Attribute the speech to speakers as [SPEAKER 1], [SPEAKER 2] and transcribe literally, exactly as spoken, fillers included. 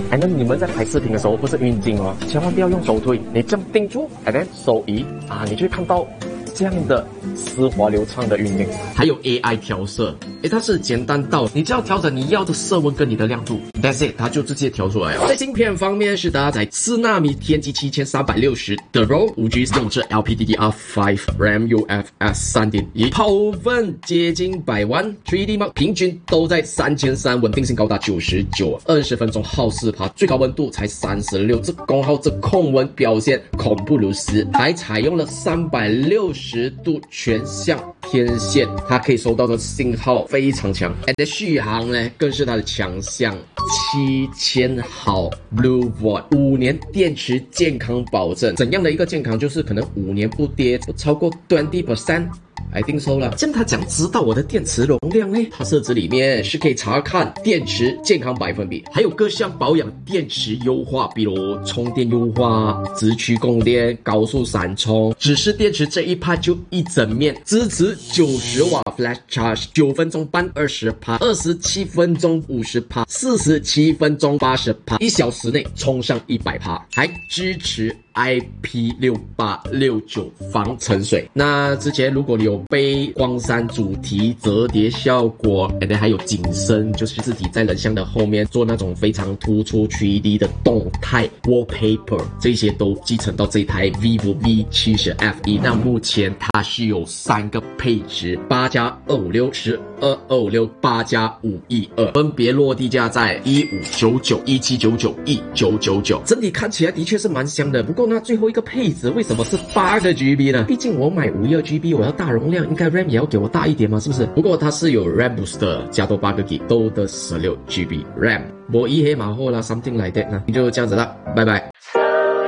[SPEAKER 1] 哎，那你们在拍视频的时候不是晕镜哦，千万不要用手推，你这样定住，哎，then 手移啊，你就会看到这样的丝滑流畅的运镜。
[SPEAKER 2] 还有 A I 调色，诶，它是简单到你只要调整你要的色温跟你的亮度 ，that's it， 它就直接调出来了。在芯片方面是搭载四纳米天玑七千三百六十的 R O M 五 G， 用着 L P D D R 五 RAM U F S 三点一， 跑分接近百万 三 D Mark 平均都在三千三，稳定性高达九十九，二十分钟耗四趴，最高温度才三十六，这功耗这控温表现恐不如斯，还采用了三百六十度全向天线，它可以收到的信号非常强，而且续航呢更是它的强项，七千毫 Blue Volt， 五年电池健康保证。怎样的一个健康？就是可能五年不跌不超过 百分之二十。I think so 啦。这样他讲知道我的电池容量呢？它设置里面是可以查看电池健康百分比，还有各项保养电池优化，比如充电优化、直驱供电、高速闪充。只是电池这一 part 就一整面，支持九十瓦 Flash Charge， 九分钟半 百分之二十， 二十七分钟 百分之五十， 四十七分钟 百分之八十， 一小时内充上 一百趴， 还支持I P 六八六九防沉水。那之前如果你有被光栅主题折叠效果，还有景深，就是字体在人像的后面做那种非常突出 三 D 的动态 wallpaper， 这些都继承到这台 vivo V 七十 F 一。那目前它是有三个配置，八加二五六、十二二五六、八加五一二，分别落地价在一五九九、一七九九、一九九九。整体看起来的确是蛮香的，不过那最后一个配置为什么是八个 G B 呢？毕竟我买五十二 G B， 我要大容量，应该 RAM 也要给我大一点嘛，是不是？不过它是有 RAM Booster 加多八个 G B， 都的十六 G B RAM。我一黑马后啦 ，something like that 呢，就这样子啦，拜拜。